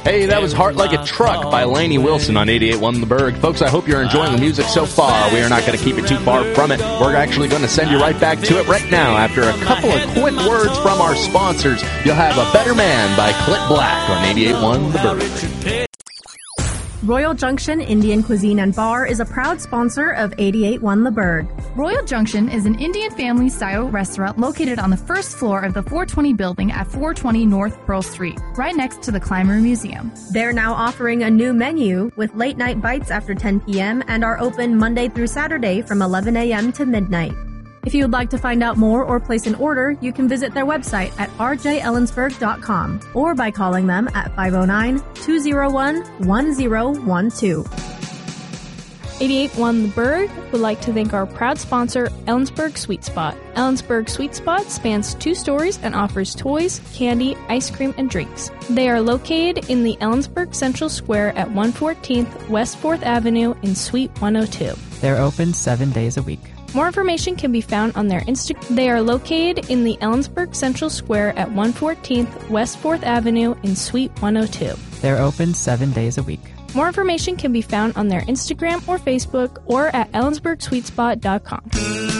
Hey, that was Heart Like a Truck by Lainey Wilson on 88.1 The Berg. Folks, I hope you're enjoying the music so far. We are not going to keep it too far from it. We're actually going to send you right back to it right now. After a couple of quick words from our sponsors, you'll have A Better Man by Clint Black on 88.1 The Berg. Royal Junction Indian Cuisine and Bar is a proud sponsor of 88.1 The Berg. Royal Junction is an Indian family-style restaurant located on the first floor of the 420 building at 420 North Pearl Street, right next to the Clymer Museum. They're now offering a new menu with late-night bites after 10 p.m. and are open Monday through Saturday from 11 a.m. to midnight. If you would like to find out more or place an order, you can visit their website at rjellensburg.com or by calling them at 509-201-1012. 88.1 The Berg would like to thank our proud sponsor, Ellensburg Sweet Spot. Ellensburg Sweet Spot spans 2 stories and offers toys, candy, ice cream, and drinks. They are located in the Ellensburg Central Square at 114th West 4th Avenue in Suite 102. They're open 7 days a week. More information can be found on their Instagram. They are located in the Ellensburg Central Square at 114th West 4th Avenue in Suite 102. They're open 7 days a week. More information can be found on their Instagram or Facebook or at ellensburgsweetspot.com.